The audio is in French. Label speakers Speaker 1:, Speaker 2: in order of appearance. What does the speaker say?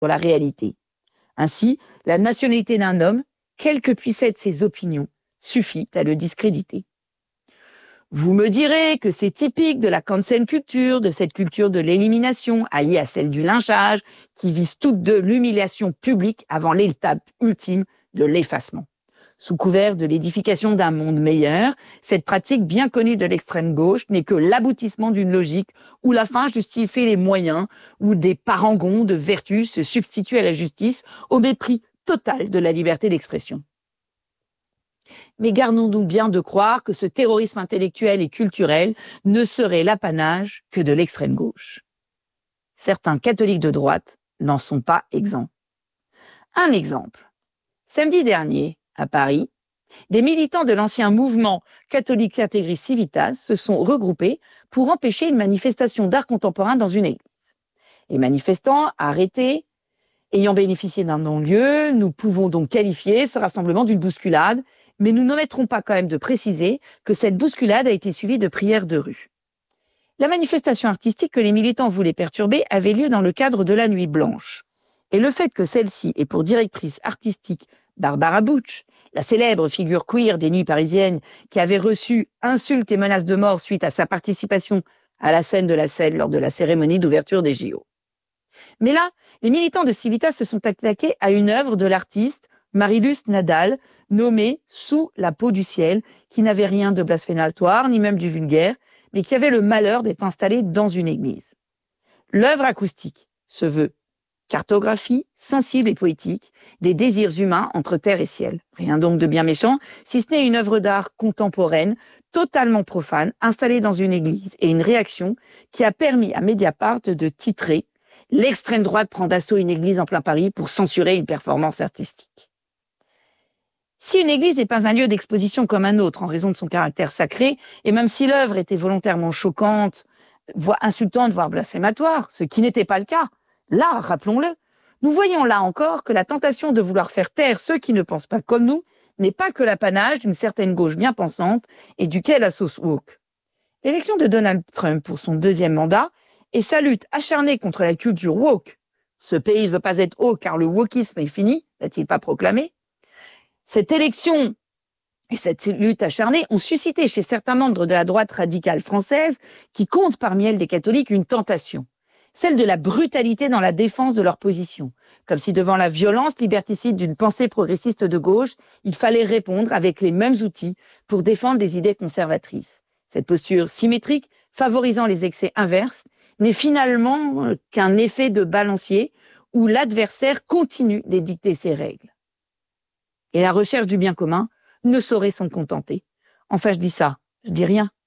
Speaker 1: sur la réalité. Ainsi, la nationalité d'un homme, quelles que puissent être ses opinions, suffit à le discréditer. Vous me direz que c'est typique de la cancel culture, de cette culture de l'élimination, alliée à celle du lynchage, qui vise toutes deux l'humiliation publique avant l'étape ultime de l'effacement. Sous couvert de l'édification d'un monde meilleur, cette pratique bien connue de l'extrême gauche n'est que l'aboutissement d'une logique où la fin justifie les moyens, où des parangons de vertu se substituent à la justice au mépris total de la liberté d'expression. Mais gardons-nous bien de croire que ce terrorisme intellectuel et culturel ne serait l'apanage que de l'extrême gauche. Certains catholiques de droite n'en sont pas exempts. Un exemple. Samedi dernier, à Paris, des militants de l'ancien mouvement catholique Integris Civitas se sont regroupés pour empêcher une manifestation d'art contemporain dans une église. Les manifestants arrêtés, ayant bénéficié d'un non-lieu, nous pouvons donc qualifier ce rassemblement d'une bousculade, mais nous n'omettrons pas quand même de préciser que cette bousculade a été suivie de prières de rue. La manifestation artistique que les militants voulaient perturber avait lieu dans le cadre de la Nuit Blanche. Et le fait que celle-ci ait pour directrice artistique Barbara Butch, la célèbre figure queer des nuits parisiennes qui avait reçu insultes et menaces de mort suite à sa participation à la scène de la Seine lors de la cérémonie d'ouverture des JO. Mais là, les militants de Civitas se sont attaqués à une œuvre de l'artiste Marie-Luce Nadal, nommée Sous la peau du ciel, qui n'avait rien de blasphématoire, ni même du vulgaire, mais qui avait le malheur d'être installée dans une église. L'œuvre acoustique se veut cartographie sensible et poétique des désirs humains entre terre et ciel. Rien donc de bien méchant, si ce n'est une œuvre d'art contemporaine, totalement profane, installée dans une église, et une réaction qui a permis à Mediapart de titrer « L'extrême droite prend d'assaut une église en plein Paris pour censurer une performance artistique ». Si une église n'est pas un lieu d'exposition comme un autre en raison de son caractère sacré, et même si l'œuvre était volontairement choquante, voire insultante, voire blasphématoire, ce qui n'était pas le cas, là, rappelons-le, nous voyons là encore que la tentation de vouloir faire taire ceux qui ne pensent pas comme nous n'est pas que l'apanage d'une certaine gauche bien pensante et duquel la sauce woke. L'élection de Donald Trump pour son deuxième mandat et sa lutte acharnée contre la culture woke. Ce pays ne veut pas être woke car le wokisme est fini, n'a-t-il pas proclamé? Cette élection et cette lutte acharnée ont suscité chez certains membres de la droite radicale française, qui comptent parmi elles des catholiques, une tentation. Celle de la brutalité dans la défense de leur position. Comme si devant la violence liberticide d'une pensée progressiste de gauche, il fallait répondre avec les mêmes outils pour défendre des idées conservatrices. Cette posture symétrique, favorisant les excès inverses, n'est finalement qu'un effet de balancier où l'adversaire continue d'édicter ses règles. Et la recherche du bien commun ne saurait s'en contenter. Enfin, je dis ça, je dis rien.